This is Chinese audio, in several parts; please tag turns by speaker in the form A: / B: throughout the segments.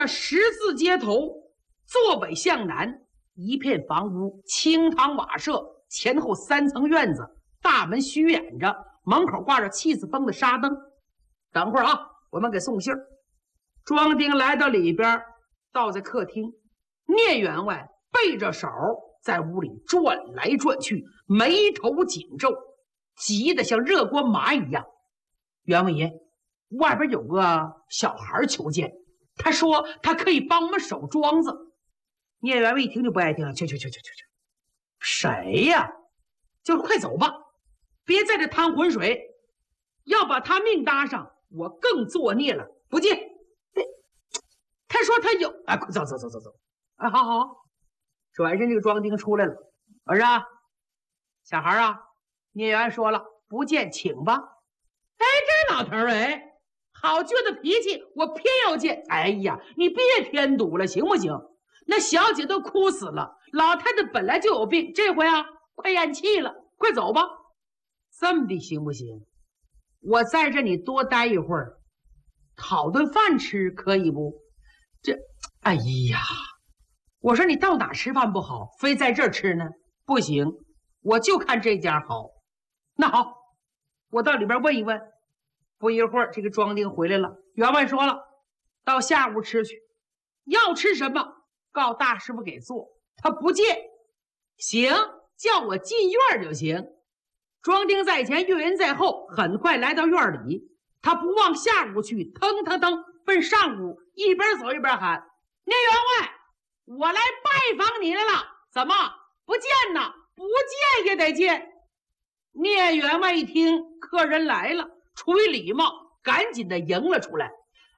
A: 十字街头，坐北向南，一片房屋，青堂瓦舍，前后3层院子，大门虚掩着，门口挂着气死风的纱灯。等会儿啊，我们给送信儿。庄丁来到里边，倒在客厅，聂员外背着手在屋里转来转去，眉头紧皱，急得像热锅麻一样。员外爷，外边有个小孩求见，他说他可以帮我们守庄子。聂员外一听就不爱听了，去，谁呀？就是快走吧，别在这趟浑水，要把他命搭上，我更作孽了。不见，他说他有，哎，快走，哎，好。转身这个庄丁出来了，儿啊，小孩啊，聂员说了，不见请吧。哎，这老头儿哎，好倔的脾气，我偏要见。哎呀，你别添堵了，行不行？那小姐都哭死了，老太太本来就有病，这回啊，快咽气了，快走吧。这么的行不行？我在这里多待一会儿，讨顿饭吃，可以不？这，哎呀，我说你到哪吃饭不好，非在这儿吃呢？不行，我就看这家好。那好，我到里边问一问。不一会儿，这个庄丁回来了，员外说了，到下屋吃去，要吃什么告大师傅给做。他不见，行，叫我进院就行。庄丁在前，岳云在后，很快来到院里，他不往下屋去，腾奔上屋，一边走一边喊：聂员外，我来拜访你来了，怎么不见呢？不见也得见。聂员外一听客人来了，出于礼貌，赶紧的迎了出来。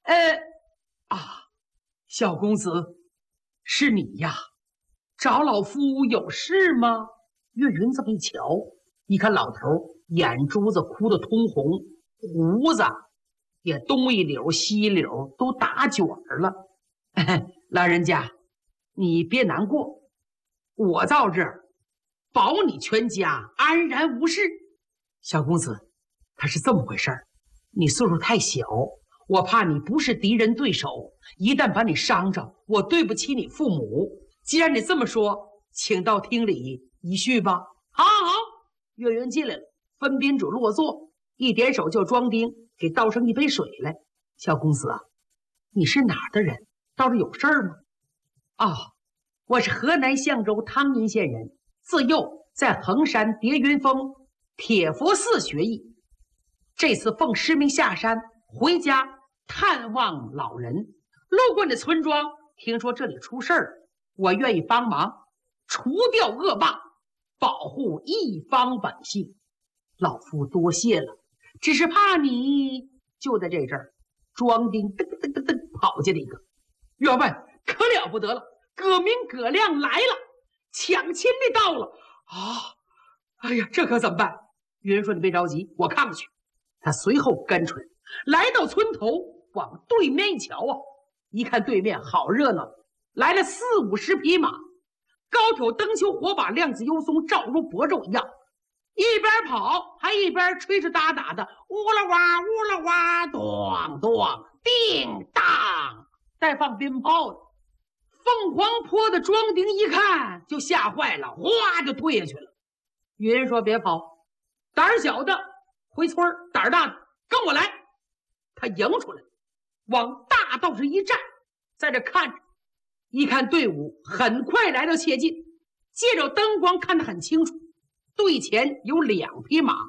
A: 小公子，是你呀？找老夫有事吗？岳云这么一瞧，一看老头眼珠子哭得通红，胡子也东一绺西一绺，都打卷了。老人家，你别难过，我到这儿保你全家安然无事。小公子，他是这么回事儿，你岁数太小，我怕你不是敌人对手，一旦把你伤着，我对不起你父母。既然你这么说，请到厅里一叙吧。好，岳云进来了，分宾主落座，一点手叫庄丁给倒上一杯水来。小公子啊，你是哪儿的人？到这有事儿吗？我是河南象州汤阴县人，自幼在衡山叠云峰铁佛寺学艺，这次奉师命下山回家探望老人，路过那村庄，听说这里出事儿，我愿意帮忙除掉恶霸，保护一方百姓。老夫多谢了，只是怕你。就在这阵儿，庄丁噔跑进了一个，员外可了不得了，葛明葛亮来了，抢亲的到了啊！哎呀，这可怎么办？云说你别着急，我看过去。他随后跟出来，来到村头，往对面一瞧啊，一看对面好热闹，来了40-50匹马，高挑灯球火把，亮子幽松，照如薄昼一样，一边跑还一边吹吹打打的，呜啦哇呜啦哇，咚咚叮当，带放鞭炮的。凤凰坡的庄丁一看就吓坏了，哗就退下去了。云说别跑，胆小的回村，胆大的跟我来。他迎出来，往大道上一站，在这看着，一看队伍很快来到切近，借着灯光看得很清楚，队前有2匹马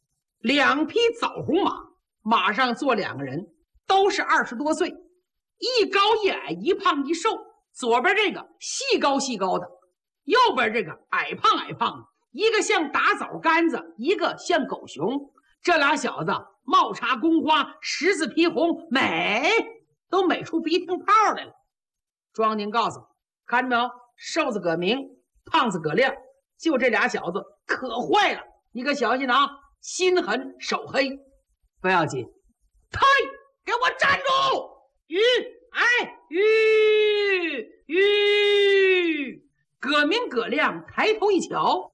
A: ，2匹枣红马，马上坐2个人，都是20多岁，一高一矮，一胖一瘦，左边这个细高的，右边这个矮胖的，一个像打枣杆子，一个像狗熊。这俩小子帽插宫花，十字披红，都美出鼻涕泡来了。庄宁告诉看着没有，瘦子葛明，胖子葛亮，就这俩小子可坏了，你可小心啊，心狠手黑。不要紧，嘿，给我站住！葛明葛亮抬头一瞧，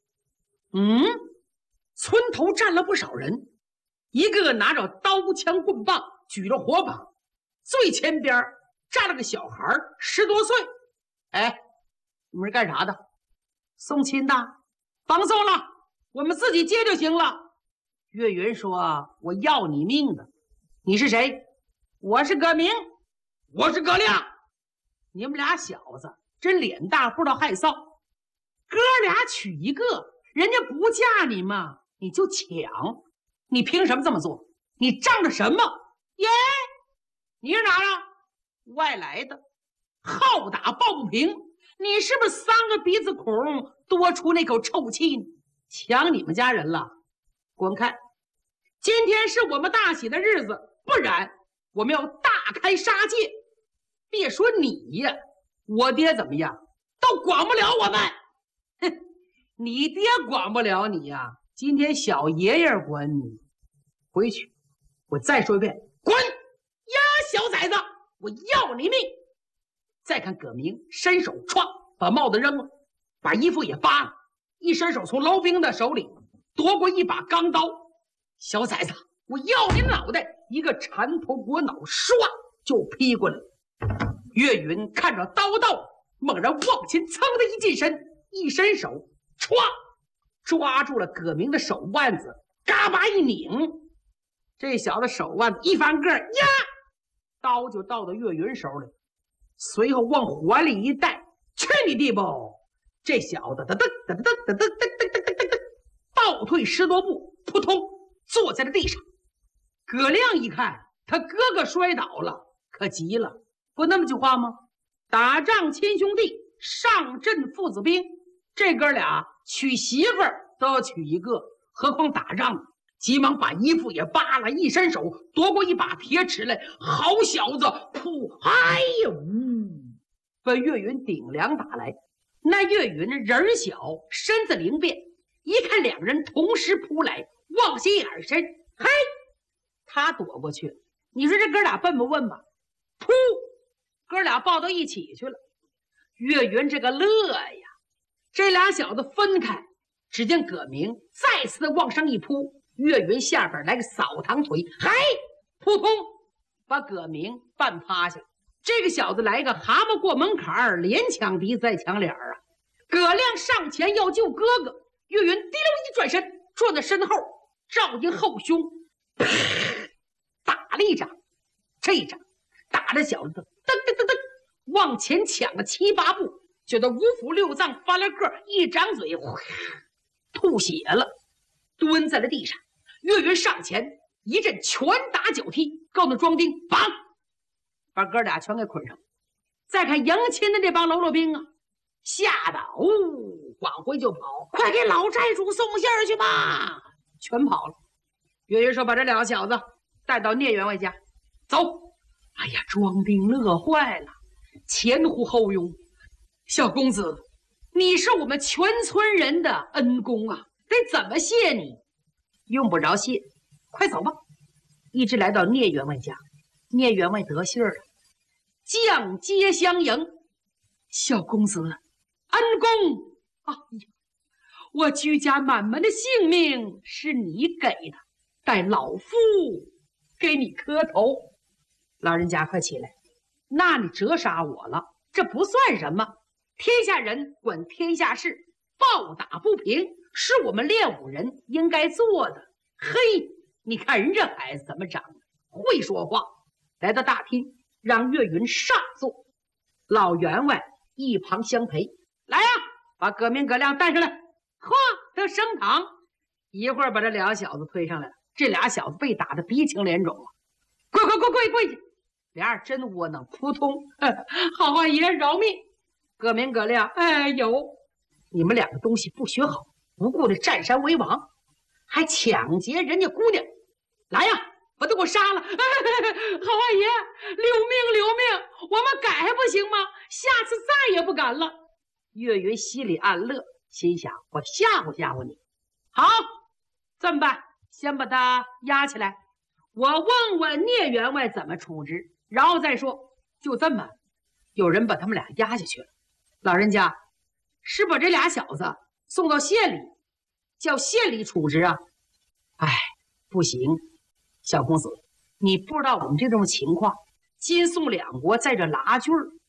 A: 村头站了不少人，一个个拿着刀枪棍棒，举着火把，最前边站了个小孩10多岁。哎，你们是干啥的？送亲的？甭送了，我们自己接就行了。岳云说：“我要你命的。你是谁？”我是葛明。我是葛亮。你们俩小子真脸大，不知道害臊。哥俩娶一个，人家不嫁你吗？你就抢，你凭什么这么做？你仗着什么？耶，你是哪的？外来的，好打抱不平。你是不是3个鼻子孔多出那口臭气呢？抢你们家人了，滚开！今天是我们大喜的日子，不然我们要大开杀戒。别说你呀，我爹怎么样都管不了我们。哼，你爹管不了你呀，今天小爷爷管你。回去，我再说一遍，滚！呀，小崽子，我要你命！再看葛明伸手歘把帽子扔了，把衣服也扒了，一伸手从楼兵的手里夺过一把钢刀。小崽子，我要你脑袋！一个缠头裹脑，唰就劈过来。岳云看着刀道，猛然往前噌的一近身，一伸手歘抓住了葛明的手腕子，嘎巴一拧，这小子手腕子一翻个呀，刀就到了岳云手里。随后往怀里一带，去你地不！这小子倒退10多步，扑通坐在了地上。葛亮一看他哥哥摔倒了，可急了。不那么句话吗？打仗亲兄弟，上阵父子兵。这哥俩娶媳妇儿都要娶一个，何况打仗？急忙把衣服也扒了，一伸手夺过一把铁尺来。好小子，噗！哎呦，奔岳云顶梁打来。那岳云人小，身子灵便，一看两人同时扑来，往心眼深，嘿，他躲过去了。你说这哥俩笨不笨吧？噗！哥俩抱到一起去了。岳云这个乐呀！这俩小子分开，只见葛明再次的往上一扑，岳云下边来个扫堂腿，嘿，扑通把葛明绊趴下。这个小子来个蛤蟆过门槛，连抢鼻再抢脸啊！葛亮上前要救哥哥，岳云滴溜一转身，撞在身后，照进后胸，打了一掌。这一掌打的小子噔噔噔噔往前抢了7、8步，觉得五腑六脏翻了个，一张嘴吐血了，蹲在了地上。岳云上前一阵拳打脚踢，告诉庄丁绑，把哥俩全给捆上。再看迎亲的这帮喽啰兵啊，吓得往回就跑，快给老寨主送信儿去吧！全跑了。岳云说：“把这两个小子带到聂员外家，走。”哎呀，庄丁乐坏了，前呼后拥。小公子，你是我们全村人的恩公啊，得怎么谢你？用不着谢，快走吧。一直来到聂员外家，聂员外得信了，将街相迎。小公子，恩公！哎呀，我居家满门的性命是你给的，待老夫给你磕头。老人家快起来，那你折杀我了，这不算什么。天下人管天下事，暴打不平是我们练武人应该做的。嘿，你看人这孩子怎么长的，会说话。来到大厅，让岳云上座，老员外一旁相陪。来呀，把葛明葛亮带上来，咵都升堂。一会儿把这俩小子推上来了，这俩小子被打得鼻青脸肿了，跪去！俩人真窝囊，扑通！好汉爷饶命！葛明葛亮，哎呦，你们两个东西不学好，不顾着占山为王，还抢劫人家姑娘！来呀，把他给我杀了！好汉爷，留命！我们改还不行吗？下次再也不敢了。岳云心里暗乐，心想：我吓唬你。好，这么办，先把他押起来，我问问聂员外怎么处置，然后再说。就这么，有人把他们俩押下去了。老人家是把这俩小子送到县里，叫县里处置啊。哎，不行，小公子，你不知道我们这种情况， 金宋两国在这拉锯儿，